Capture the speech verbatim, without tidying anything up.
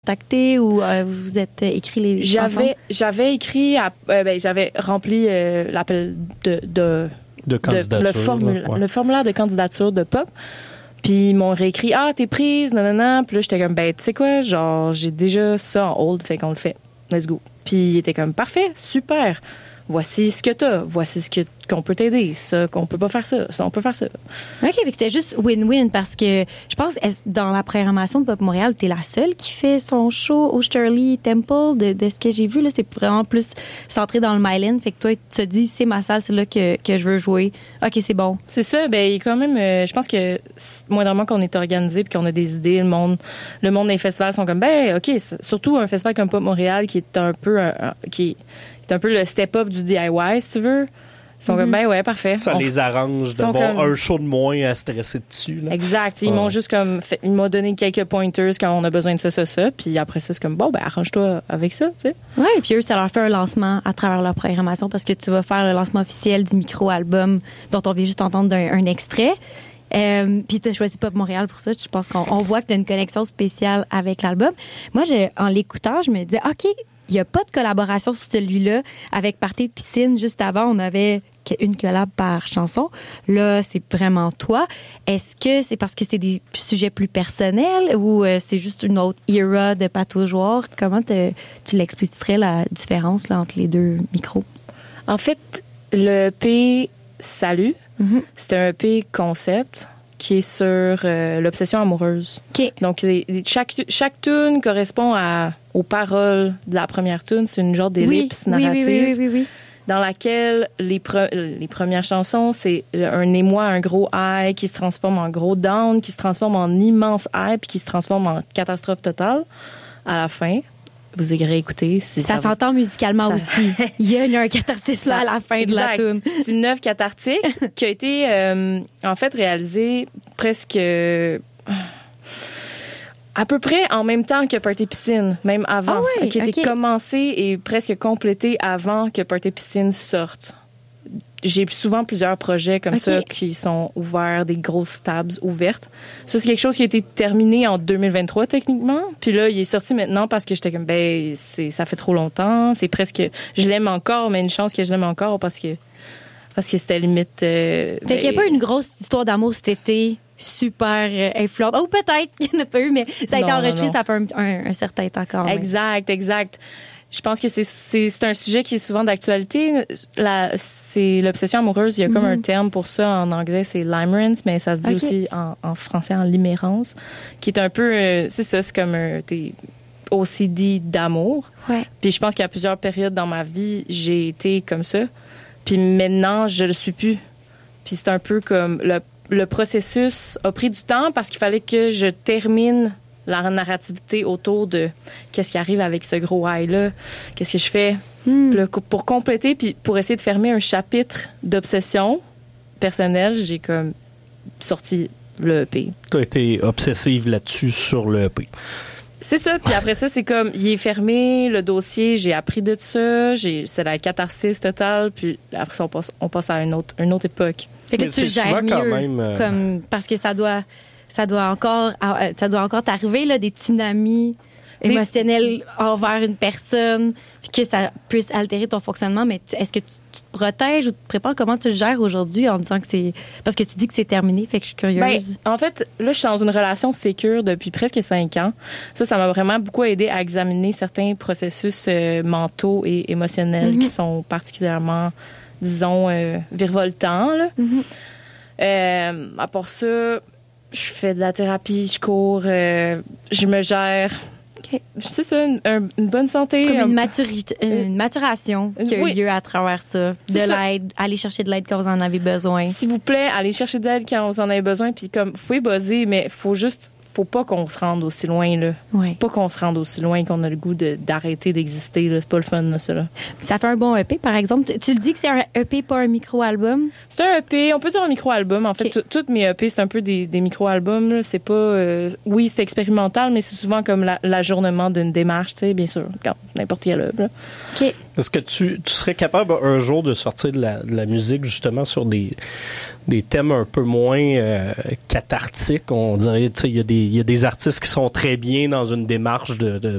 contacté ou euh, vous êtes écrit les j'avais chansons? J'avais écrit, à, euh, ben, j'avais rempli euh, l'appel de, de, de candidature. De, le, formula- là, ouais. le formulaire de candidature de Pop. Puis ils m'ont réécrit, ah, t'es prise, nanana. Puis là, j'étais comme, ben, tu sais quoi, genre, j'ai déjà ça en hold, fait qu'on le fait. Let's go. Puis il était comme, parfait, super. Voici ce que t'as, voici ce que, qu'on peut t'aider, ça, qu'on peut pas faire ça, ça, on peut faire ça. OK, fait que c'était juste win-win parce que je pense dans la programmation de Pop Montréal, t'es la seule qui fait son show au Shirley Temple. De, de ce que j'ai vu, là, c'est vraiment plus centré dans le Myland. Fait que toi, tu te dis, c'est ma salle, c'est là que, que je veux jouer. OK, c'est bon. C'est ça, ben, il y a quand même, euh, je pense que moindrement qu'on est organisé puis qu'on a des idées, le monde, le monde des festivals sont comme, ben, OK, surtout un festival comme Pop Montréal qui est un peu, un, un, qui est, C'est un peu le step-up du D I Y, si tu veux. Ils sont mm-hmm. comme, ben ouais, parfait. Ça on les arrange d'avoir comme... un show de moins à stresser dessus. Là. Exact. Ils ouais. m'ont juste comme, fait, ils m'ont donné quelques pointers quand on a besoin de ça, ça, ça. Puis après ça, c'est comme, bon, ben arrange-toi avec ça, tu sais. Oui, puis eux, ça leur fait un lancement à travers leur programmation parce que tu vas faire le lancement officiel du micro-album dont on vient juste entendre un, un extrait. Euh, puis tu as choisi Pop Montréal pour ça. Je pense qu'on on voit que tu as une connexion spéciale avec l'album. Moi, je, en l'écoutant, je me disais, OK, il n'y a pas de collaboration sur celui-là avec Party Piscine. Juste avant, on avait une collab par chanson. Là, c'est vraiment toi. Est-ce que c'est parce que c'est des sujets plus personnels ou euh, c'est juste une autre era de pataugeoire? Comment te, tu l'expliquerais, la différence là, entre les deux micros? En fait, le E P Salut, mm-hmm. c'est un E P concept qui est sur euh, l'obsession amoureuse. Okay. Donc, les, chaque, chaque tune correspond à, aux paroles de la première tune. C'est une genre d'ellipse oui, narrative oui, oui, oui, oui, oui. dans laquelle les, pre, les premières chansons, c'est un émoi, un gros high qui se transforme en gros down, qui se transforme en immense high, puis qui se transforme en catastrophe totale à la fin. Vous irez écouter. Si ça, ça s'entend vous... musicalement ça... aussi. Il y a, il y a un catharsis là à la fin exact. de la tune. C'est une œuvre cathartique qui a été euh, en fait réalisée presque euh, à peu près en même temps que Party Piscine, même avant, ah oui, qui a été okay. commencée et presque complétée avant que Party Piscine sorte. J'ai souvent plusieurs projets comme okay. ça qui sont ouverts, des grosses tabs ouvertes. Ça, c'est quelque chose qui a été terminé en deux mille vingt-trois, techniquement. Puis là, il est sorti maintenant parce que j'étais comme, ben, c'est, ça fait trop longtemps. C'est presque, je l'aime encore, mais une chance que je l'aime encore parce que, parce que c'était limite, euh, fait ben, qu'il n'y a pas une grosse histoire d'amour cet été super euh, influente. Oh, peut-être qu'il n'y en a pas eu, mais ça a non, été enregistré, non, non. Ça fait un, un, un certain temps quand même. Exact, exact. Je pense que c'est, c'est, c'est un sujet qui est souvent d'actualité. La, c'est l'obsession amoureuse. Il y a comme mm-hmm. un terme pour ça. En anglais, c'est limerence, mais ça se dit okay. aussi en, en français en limérance, qui est un peu... Euh, c'est ça, c'est comme un t'es O C D d'amour. Ouais. Puis je pense qu'il y a plusieurs périodes dans ma vie, j'ai été comme ça. Puis maintenant, je le suis plus. Puis c'est un peu comme... Le, le processus a pris du temps parce qu'il fallait que je termine la narrativité autour de qu'est-ce qui arrive avec ce gros high-là, qu'est-ce que je fais mm. là, pour compléter, puis pour essayer de fermer un chapitre d'obsession personnelle, j'ai comme sorti le E P. Tu as été obsessive là-dessus sur le E P. C'est ça, puis après ça, c'est comme, il est fermé, le dossier, j'ai appris de ça, j'ai, c'est la catharsis totale, puis après ça, on passe, on passe à une autre, une autre époque. Fait que tu gères mieux, quand même, euh... comme, parce que ça doit... ça doit encore ça doit encore t'arriver là, des tsunamis émotionnels envers une personne puis que ça puisse altérer ton fonctionnement, mais tu, est-ce que tu, tu te protèges ou tu te prépares? Comment tu le gères aujourd'hui en disant que c'est... Parce que tu dis que c'est terminé, fait que je suis curieuse. Ben, en fait, là, je suis dans une relation sécure depuis presque cinq ans. Ça, ça m'a vraiment beaucoup aidé à examiner certains processus euh, mentaux et émotionnels mm-hmm. qui sont particulièrement, disons, euh, virevoltants, là. Mm-hmm. Euh, à part ça, je fais de la thérapie, je cours, euh, je me gère. Okay. C'est ça, une, une bonne santé. Comme une, maturité, une maturation qui a eu oui. lieu à travers ça. C'est de ça. L'aide, aller chercher de l'aide quand vous en avez besoin. S'il vous plaît, allez chercher de l'aide quand vous en avez besoin. Puis comme, vous pouvez buzzer, mais faut juste... faut pas qu'on se rende aussi loin, là. Ouais. Pas qu'on se rende aussi loin qu'on a le goût de, d'arrêter d'exister, là. C'est pas le fun, là, ça, là. Ça fait un bon E P, par exemple. Tu, tu le dis que c'est un E P, pas un micro-album? C'est un E P. On peut dire un micro-album. En fait, okay. tous mes E P, c'est un peu des, des micro-albums, là. C'est pas... Euh, oui, c'est expérimental, mais c'est souvent comme la, l'ajournement d'une démarche, tu sais, bien sûr. Regarde, n'importe quelle œuvre, là. OK. Est-ce que tu, tu serais capable un jour de sortir de la, de la musique justement sur des, des thèmes un peu moins euh, cathartiques? On dirait, tu sais, il y a des, il y a des artistes qui sont très bien dans une démarche de, de